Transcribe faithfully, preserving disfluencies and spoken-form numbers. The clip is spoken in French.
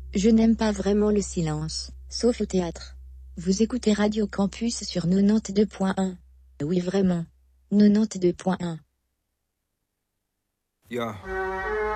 Je n'aime pas vraiment le silence, sauf au théâtre. Vous écoutez Radio Campus sur quatre-vingt-douze point un. Oui vraiment. quatre-vingt-douze point un. Yeah.